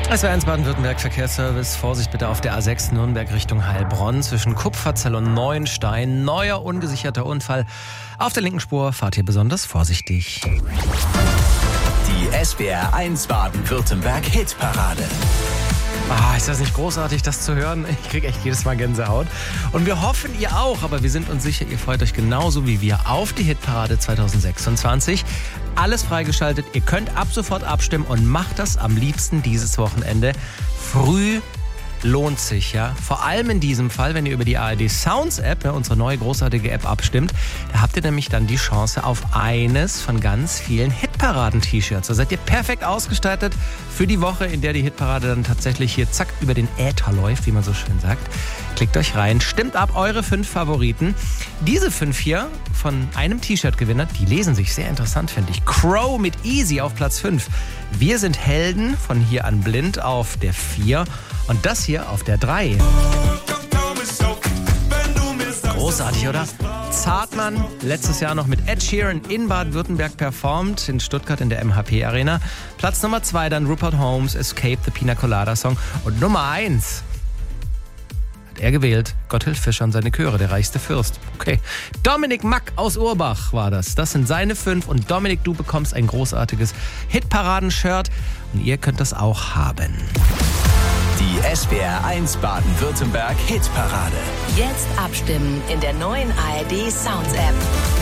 SWR1 Baden-Württemberg Verkehrsservice. Vorsicht bitte auf der A6 Nürnberg Richtung Heilbronn. Zwischen Kupferzell und Neuenstein. Neuer ungesicherter Unfall. Auf der linken Spur fahrt ihr besonders vorsichtig. Die SWR1 Baden-Württemberg Hitparade. Ist das nicht großartig, das zu hören? Ich kriege echt jedes Mal Gänsehaut. Und wir hoffen, ihr auch. Aber wir sind uns sicher, ihr freut euch genauso wie wir auf die Hitparade 2026. Alles freigeschaltet. Ihr könnt ab sofort abstimmen und macht das am liebsten dieses Wochenende. Früh lohnt sich, ja. Vor allem in diesem Fall, wenn ihr über die ARD Sounds App, unsere neue großartige App, abstimmt. Da habt ihr nämlich dann die Chance auf eines von ganz vielen Hitparaden-T-Shirts. Da seid ihr perfekt ausgestattet für die Woche, in der die Hitparade dann tatsächlich hier zack über den Äther läuft, wie man so schön sagt. Klickt euch rein, stimmt ab eure 5 Favoriten. Diese 5 hier von einem T-Shirt-Gewinner, die lesen sich sehr interessant, finde ich. Crow mit Easy auf Platz 5. Wir sind Helden von hier an blind auf der 4. Und das hier auf der 3. Großartig, oder? Zartmann, letztes Jahr noch mit Ed Sheeran in Baden-Württemberg performt, in Stuttgart in der MHP Arena. Platz Nummer 2 dann Rupert Holmes, Escape, the Pina Colada Song. Und Nummer 1 hat er gewählt, Gotthilf Fischer und seine Chöre, der reichste Fürst. Okay. Dominik Mack aus Urbach war das. Das sind seine 5. Und Dominik, du bekommst ein großartiges Hitparaden-Shirt. Und ihr könnt das auch haben. Die SWR1 Baden-Württemberg Hitparade. Jetzt abstimmen in der neuen ARD Sounds App.